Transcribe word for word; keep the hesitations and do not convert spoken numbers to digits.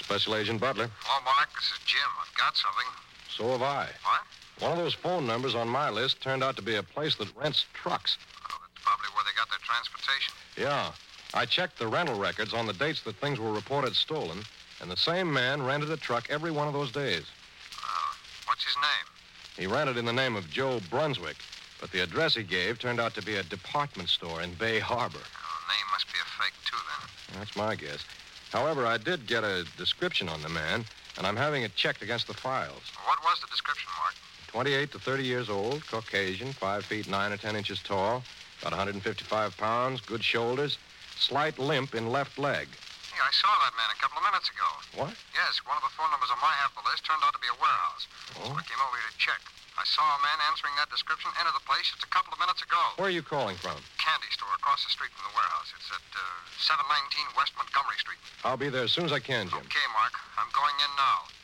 Special Agent Butler. Hello, Mark. This is Jim. I've got something. So have I. What? One of those phone numbers on my list turned out to be a place that rents trucks. Oh, that's probably where they got their transportation. Yeah. I checked the rental records on the dates that things were reported stolen, and the same man rented a truck every one of those days. Oh. What's his name? He rented in the name of Joe Brunswick, but the address he gave turned out to be a department store in Bay Harbor. Oh, name must be a fake, too, then. That's my guess. However, I did get a description on the man, and I'm having it checked against the files. What was the description, Mark? twenty-eight to thirty years old, Caucasian, five feet nine or ten inches tall, about one hundred fifty-five pounds, good shoulders, slight limp in left leg. Yeah, I saw that man a couple of minutes ago. What? Yes, one of the phone numbers on my half of the list turned out to be a warehouse. Oh? So I came over here to check. I saw a man answering that description enter the place just a couple of minutes ago. Where are you calling from? Candy store across the street from the warehouse. It's at uh, seven nineteen West Montgomery Street. I'll be there as soon as I can, Jim. Okay, Mark. I'm going in now.